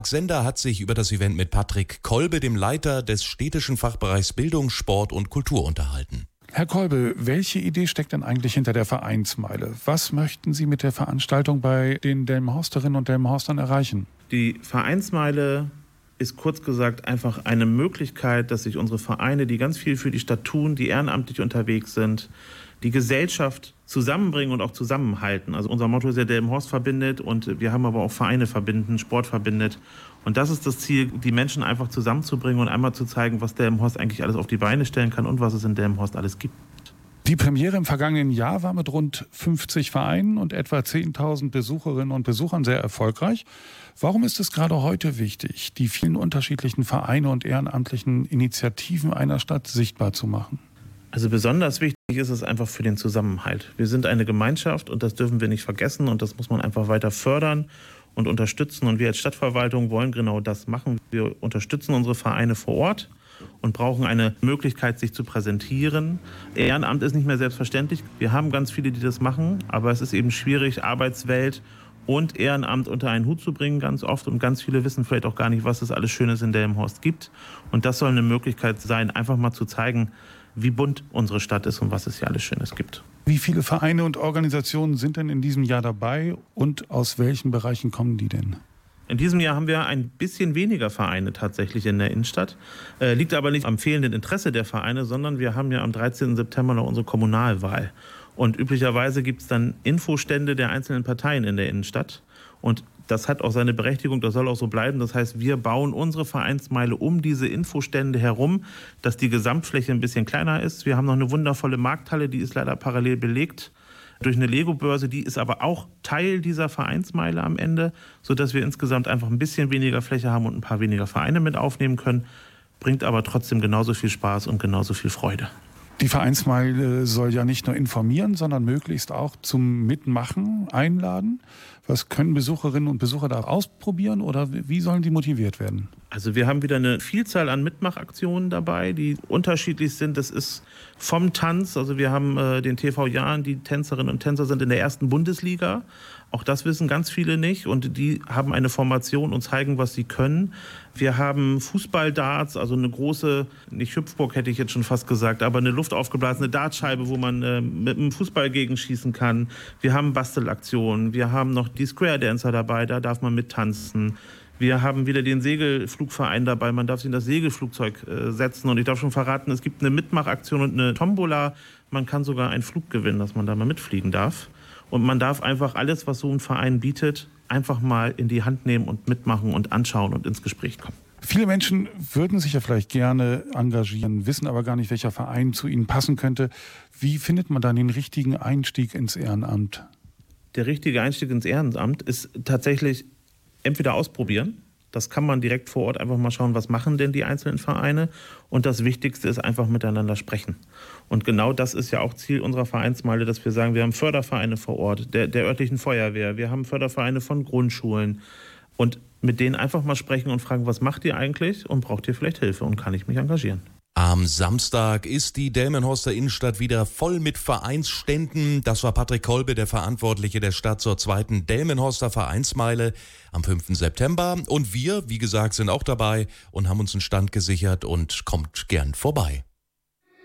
Sender hat sich über das Event mit Patrick Kolbe, dem Leiter des städtischen Fachbereichs Bildung, Sport und Kultur, unterhalten. Herr Kolbe, welche Idee steckt denn eigentlich hinter der Vereinsmeile? Was möchten Sie mit der Veranstaltung bei den Delmenhorsterinnen und Delmenhorstern erreichen? Die Vereinsmeile ist kurz gesagt einfach eine Möglichkeit, dass sich unsere Vereine, die ganz viel für die Stadt tun, die ehrenamtlich unterwegs sind, die Gesellschaft zusammenbringen und auch zusammenhalten. Also unser Motto ist ja Delmenhorst verbindet und wir haben aber auch Vereine verbinden, Sport verbindet. Und das ist das Ziel, die Menschen einfach zusammenzubringen und einmal zu zeigen, was Delmenhorst eigentlich alles auf die Beine stellen kann und was es in Delmenhorst alles gibt. Die Premiere im vergangenen Jahr war mit rund 50 Vereinen und etwa 10.000 Besucherinnen und Besuchern sehr erfolgreich. Warum ist es gerade heute wichtig, die vielen unterschiedlichen Vereine und ehrenamtlichen Initiativen einer Stadt sichtbar zu machen? Also besonders wichtig ist es einfach für den Zusammenhalt. Wir sind eine Gemeinschaft und das dürfen wir nicht vergessen und das muss man einfach weiter fördern und unterstützen. Und wir als Stadtverwaltung wollen genau das machen. Wir unterstützen unsere Vereine vor Ort und brauchen eine Möglichkeit, sich zu präsentieren. Ehrenamt ist nicht mehr selbstverständlich. Wir haben ganz viele, die das machen, aber es ist eben schwierig, Arbeitswelt und Ehrenamt unter einen Hut zu bringen ganz oft. Und ganz viele wissen vielleicht auch gar nicht, was es alles Schönes in Delmenhorst gibt. Und das soll eine Möglichkeit sein, einfach mal zu zeigen, wie bunt unsere Stadt ist und was es hier alles Schönes gibt. Wie viele Vereine und Organisationen sind denn in diesem Jahr dabei und aus welchen Bereichen kommen die denn? In diesem Jahr haben wir ein bisschen weniger Vereine tatsächlich in der Innenstadt. Liegt aber nicht am fehlenden Interesse der Vereine, sondern wir haben ja am 13. September noch unsere Kommunalwahl. Und üblicherweise gibt es dann Infostände der einzelnen Parteien in der Innenstadt. Und das hat auch seine Berechtigung, das soll auch so bleiben. Das heißt, wir bauen unsere Vereinsmeile um diese Infostände herum, dass die Gesamtfläche ein bisschen kleiner ist. Wir haben noch eine wundervolle Markthalle, die ist leider parallel belegt durch eine Lego-Börse. Die ist aber auch Teil dieser Vereinsmeile am Ende, sodass wir insgesamt einfach ein bisschen weniger Fläche haben und ein paar weniger Vereine mit aufnehmen können. Bringt aber trotzdem genauso viel Spaß und genauso viel Freude. Die Vereinsmeile soll ja nicht nur informieren, sondern möglichst auch zum Mitmachen einladen. Was können Besucherinnen und Besucher da ausprobieren oder wie sollen die motiviert werden? Also wir haben wieder eine Vielzahl an Mitmachaktionen dabei, die unterschiedlich sind. Das ist vom Tanz, also wir haben den TV Jahren, die Tänzerinnen und Tänzer sind in der 1. Bundesliga. Auch das wissen ganz viele nicht und die haben eine Formation und zeigen, was sie können. Wir haben Fußballdarts, also eine große, nicht Hüpfburg hätte ich jetzt schon fast gesagt, aber eine luftaufgeblasene Dartscheibe, wo man mit einem Fußball gegenschießen kann. Wir haben Bastelaktionen, wir haben noch die Square Dancer dabei, da darf man mittanzen. Wir haben wieder den Segelflugverein dabei, man darf sich in das Segelflugzeug setzen und ich darf schon verraten, es gibt eine Mitmachaktion und eine Tombola. Man kann sogar einen Flug gewinnen, dass man da mal mitfliegen darf. Und man darf einfach alles, was so ein Verein bietet, einfach mal in die Hand nehmen und mitmachen und anschauen und ins Gespräch kommen. Viele Menschen würden sich ja vielleicht gerne engagieren, wissen aber gar nicht, welcher Verein zu ihnen passen könnte. Wie findet man dann den richtigen Einstieg ins Ehrenamt? Der richtige Einstieg ins Ehrenamt ist tatsächlich entweder ausprobieren. Das kann man direkt vor Ort einfach mal schauen, was machen denn die einzelnen Vereine. Und das Wichtigste ist einfach miteinander sprechen. Und genau das ist ja auch Ziel unserer Vereinsmeile, dass wir sagen, wir haben Fördervereine vor Ort, der örtlichen Feuerwehr, wir haben Fördervereine von Grundschulen. Und mit denen einfach mal sprechen und fragen, was macht ihr eigentlich und braucht ihr vielleicht Hilfe und kann ich mich engagieren? Am Samstag ist die Delmenhorster Innenstadt wieder voll mit Vereinsständen. Das war Patrick Kolbe, der Verantwortliche der Stadt zur 2. Delmenhorster Vereinsmeile am 5. September. Und wir, wie gesagt, sind auch dabei und haben uns einen Stand gesichert und kommt gern vorbei.